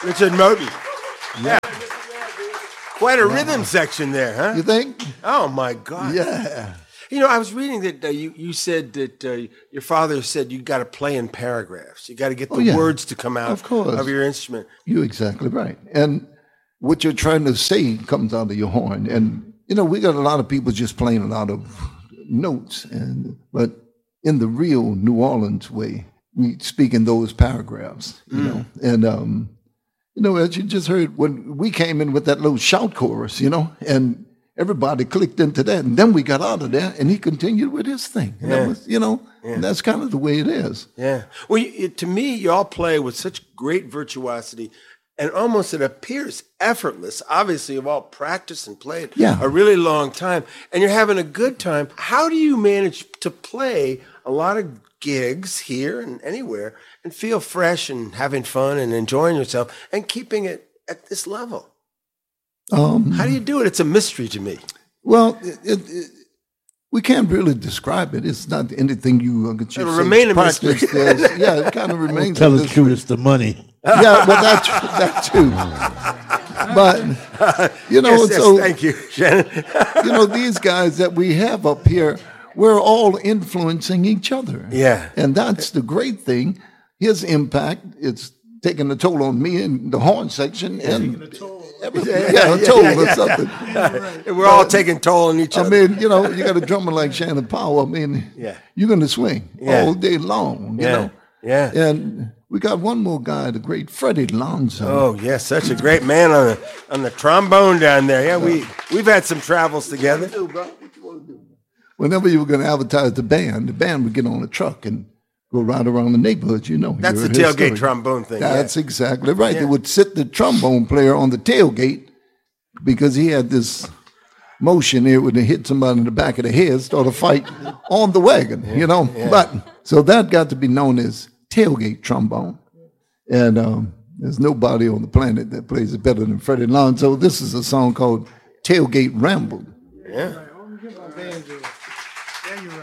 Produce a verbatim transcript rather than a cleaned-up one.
Richard Moten. Yeah. Quite a rhythm section there, huh? You think? Oh, my God. Yeah. You know, I was reading that uh, you, you said that uh, your father said you got to play in paragraphs. You got to get the Oh, yeah. words to come out Of course. of your instrument. You're exactly right. And what you're trying to say comes out of your horn. And, you know, we got a lot of people just playing a lot of notes. And but in the real New Orleans way, we speak in those paragraphs, you mm. know. And, um, you know, as you just heard, when we came in with that little shout chorus, you know, and everybody clicked into that. And then we got out of there, and he continued with his thing. And yeah. that was, you know, yeah. and that's kind of the way it is. Yeah. Well, you, it, to me, you all play with such great virtuosity, and almost it appears effortless. Obviously, you've all practiced and played yeah. a really long time, and you're having a good time. How do you manage to play a lot of gigs here and anywhere and feel fresh and having fun and enjoying yourself and keeping it at this level? Um, How do you do it? It's a mystery to me. Well, it, it, it, we can't really describe it. It's not anything you can It'll remain a mystery. Yeah, it kind of remains. Tell the truth, it's the money. Yeah, well, that, that too. But, you know, yes, yes, so, thank you, Shannon. you know, these guys that we have up here, we're all influencing each other. Yeah. And that's the great thing. His impact, it's taking a toll on me in the horn section. And taking a toll. Yeah, yeah, a toll yeah, yeah, or something. Yeah. We're but, all taking toll on each other. I mean, you know, you got a drummer like Shannon Powell. I mean, yeah. you're going to swing yeah. all day long, you yeah. know. Yeah. And we got one more guy, the great Freddie Lonzo. Oh, yes, such a great man on the on the trombone down there. Yeah, we, we've had some travels together. Whenever you were going to advertise the band, the band would get on a truck and go right around the neighborhood, you know. That's the tailgate story. Trombone thing. That's yeah. exactly right. Yeah. They would sit the trombone player on the tailgate because he had this motion here when he hit somebody in the back of the head, start a fight on the wagon, yeah. you know. Yeah. But so that got to be known as tailgate trombone. And um, there's nobody on the planet that plays it better than Freddie Lonzo. This is a song called Tailgate Ramble. Yeah.